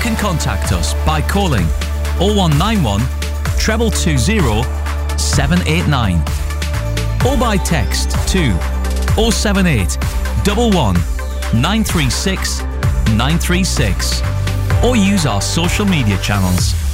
can contact us by calling 0191 220 789 or by text to 078 11 936 936 or use our social media channels.